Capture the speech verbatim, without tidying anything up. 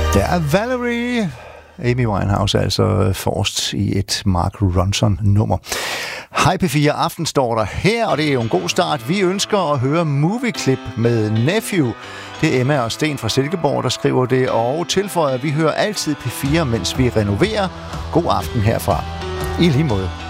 Der er Valerie. Amy Winehouse er altså forrest i et Mark Ronson-nummer. Hej P fire Aften står der her, og det er jo en god start. Vi ønsker at høre Movieklip med Nephew. Det er Emma og Sten fra Silkeborg, der skriver det, og tilføjer, at vi hører altid P fire, mens vi renoverer. God aften herfra. I lige måde.